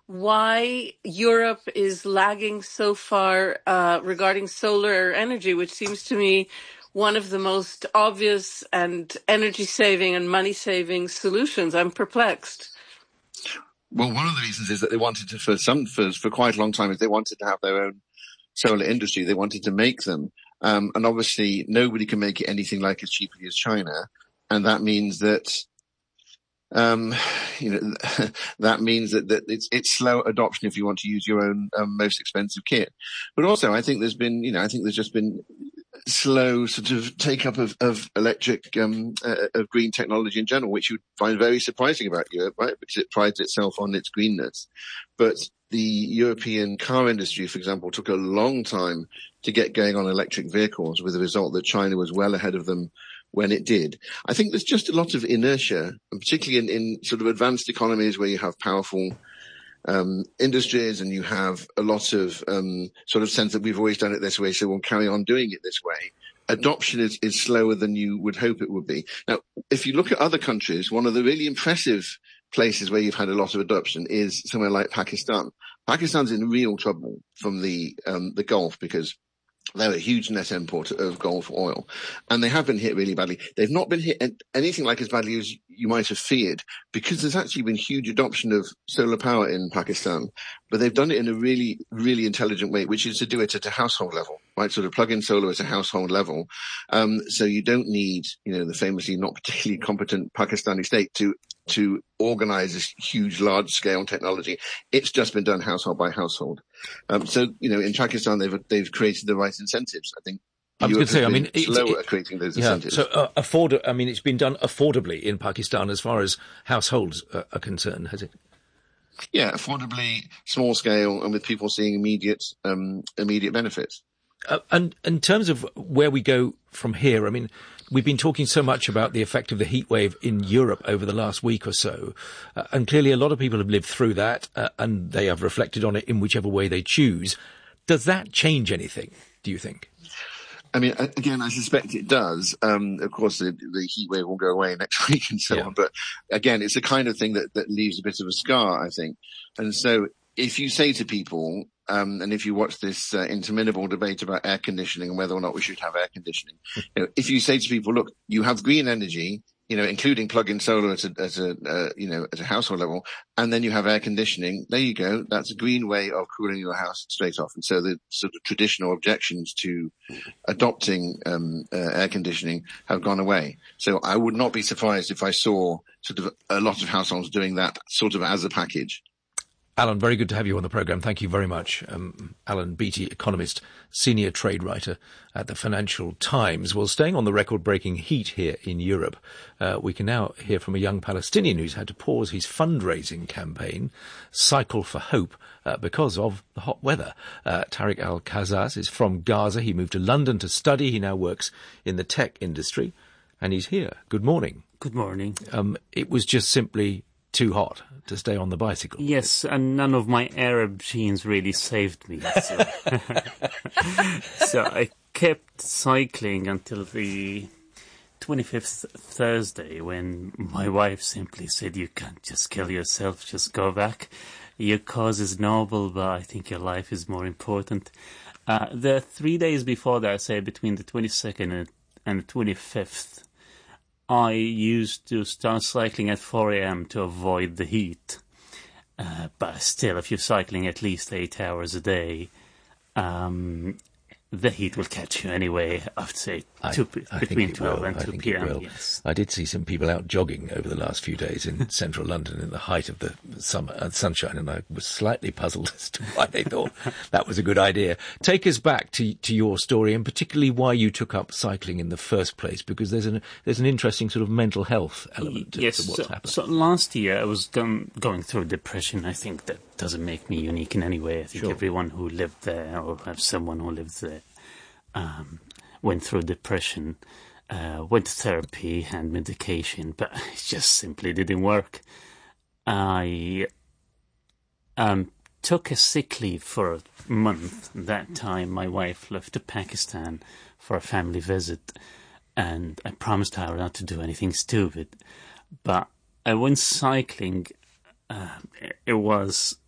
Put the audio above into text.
why Europe is lagging so far regarding solar energy, which seems to me one of the most obvious and energy-saving and money-saving solutions. I'm perplexed. Well, one of the reasons is that they wanted to, for quite a long time, is they wanted to have their own solar industry. They wanted to make them. And obviously nobody can make it anything like as cheaply as China. And that means that, that means that it's slow adoption if you want to use your own most expensive kit. But also I think there's just been slow sort of take up of electric, of green technology in general, which you'd find very surprising about Europe, right? Because it prides itself on its greenness. But the European car industry, for example, took a long time to get going on electric vehicles, with the result that China was well ahead of them when it did. I think there's just a lot of inertia, and particularly in sort of advanced economies where you have powerful industries and you have a lot of sort of sense that we've always done it this way, so we'll carry on doing it this way. Adoption is slower than you would hope it would be. Now, if you look at other countries, one of the really impressive places where you've had a lot of adoption is somewhere like Pakistan. Pakistan's in real trouble from the Gulf because they're a huge net importer of Gulf oil, and they have been hit really badly. They've not been hit anything like as badly as you might have feared, because there's actually been huge adoption of solar power in Pakistan, but they've done it in a really, really intelligent way, which is to do it at a household level, right? Sort of plug in solar at a household level. So you don't need, the famously not particularly competent Pakistani state to organize this huge, large-scale technology. It's just been done household by household. So in Pakistan, they've created the right incentives. I think I was going to say, it's slower at creating those incentives. So it's been done affordably in Pakistan as far as households are concerned, has it? Yeah, affordably, small scale, and with people seeing immediate benefits. And in terms of where we go from here, we've been talking so much about the effect of the heat wave in Europe over the last week or so, and clearly a lot of people have lived through that, and they have reflected on it in whichever way they choose. Does that change anything, do you think? Again, I suspect it does. Of course, the heat wave will go away next week and so on. But again, it's the kind of thing that leaves a bit of a scar, I think. And so if you say to people, and if you watch this interminable debate about air conditioning and whether or not we should have air conditioning, if you say to people, look, you have green energy, including plug-in solar at a household level, and then you have air conditioning, there you go. That's a green way of cooling your house straight off. And so the sort of traditional objections to adopting air conditioning have gone away. So I would not be surprised if I saw sort of a lot of households doing that sort of as a package. Alan, very good to have you on the programme. Thank you very much. Alan Beattie, economist, senior trade writer at the Financial Times. Well, staying on the record-breaking heat here in Europe, we can now hear from a young Palestinian who's had to pause his fundraising campaign, Cycle for Hope, because of the hot weather. Tariq Al-Kazaz is from Gaza. He moved to London to study. He now works in the tech industry, and he's here. Good morning. Good morning. It was just simply too hot to stay on the bicycle. Yes, and none of my Arab genes really saved me. So I kept cycling until the 25th Thursday, when my wife simply said, you can't just kill yourself, just go back. Your cause is noble, but I think your life is more important. The 3 days before that, say between the 22nd and the 25th, I used to start cycling at 4 a.m. to avoid the heat. But still, if you're cycling at least 8 hours a day, the heat will catch you anyway, I'd say, between 12 and 2 p.m. Yes. I did see some people out jogging over the last few days in central London in the height of the summer sunshine, and I was slightly puzzled as to why they thought that was a good idea. Take us back to your story, and particularly why you took up cycling in the first place, because there's an interesting sort of mental health element to what's happened. So last year I was going through depression. I think that doesn't make me unique in any way. I think everyone who lived there or have someone who lives there went through depression, went to therapy and medication, but it just simply didn't work. I took a sick leave for a month. That time my wife left to Pakistan for a family visit, and I promised her not to do anything stupid. But I went cycling. It was